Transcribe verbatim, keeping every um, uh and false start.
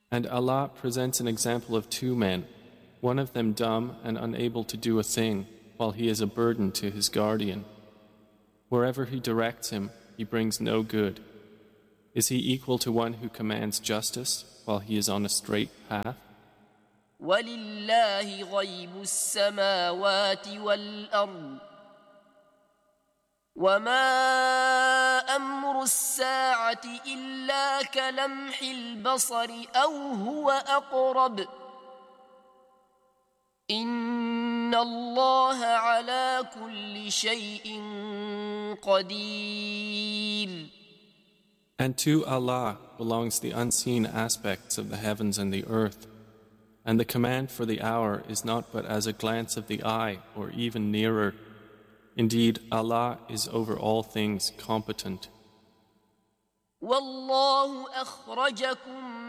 And Allah presents an example of two men, one of them dumb and unable to do a thing, while he is a burden to his guardian. Wherever he directs him, he brings no good. Is he equal to one who commands justice while he is on a straight path? وَلِلَّهِ غَيْبُ السَّمَاوَاتِ وَالْأَرْضِ وَمَا أَمْرُ السَّاعَةِ إِلَّا كَلَمْحِ الْبَصَرِ أَوْ هُوَ أَقْرَبُ إِنَّ اللَّهَ عَلَى كُلِّ شَيْءٍ قَدِيرٌ. And to Allah belongs the unseen aspects of the heavens and the earth, and the command for the hour is not but as a glance of the eye or even nearer. Indeed, Allah is over all things competent. وَاللَّهُ أَخْرَجَكُم